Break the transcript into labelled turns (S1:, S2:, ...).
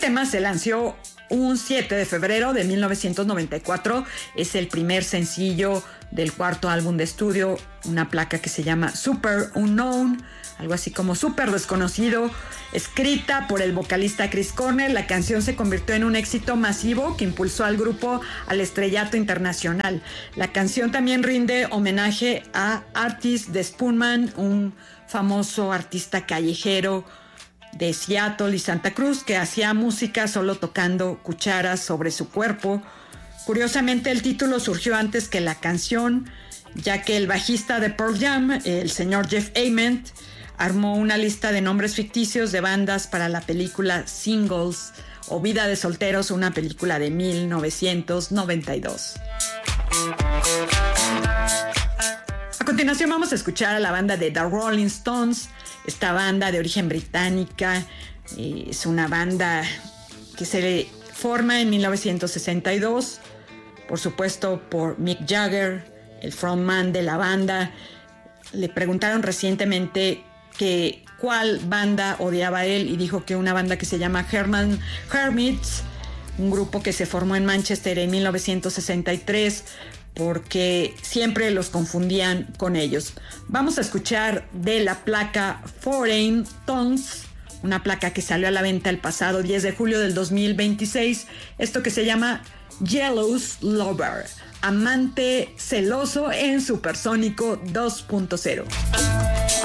S1: tema se lanzó un 7 de febrero de 1994. Es el primer sencillo del cuarto álbum de estudio, una placa que se llama Super Unknown, algo así como Super Desconocido, escrita por el vocalista Chris Cornell. La canción se convirtió en un éxito masivo que impulsó al grupo al estrellato internacional. La canción también rinde homenaje a Artis de Spoonman, un famoso artista callejero de Seattle y Santa Cruz que hacía música solo tocando cucharas sobre su cuerpo. Curiosamente, el título surgió antes que la canción, ya que el bajista de Pearl Jam, el señor Jeff Ament, armó una lista de nombres ficticios de bandas para la película Singles o Vida de Solteros, una película de 1992. A continuación vamos a escuchar a la banda de The Rolling Stones. Esta banda de origen británica es una banda que se forma en 1962, por supuesto por Mick Jagger, el frontman de la banda. Le preguntaron recientemente que cuál banda odiaba él y dijo que una banda que se llama Hermits, un grupo que se formó en Manchester en 1963 porque siempre los confundían con ellos. Vamos a escuchar de la placa Foreign Tongues, una placa que salió a la venta el pasado 10 de julio del 2026, esto que se llama Jealous Lover, amante celoso en Supersónico 2.0.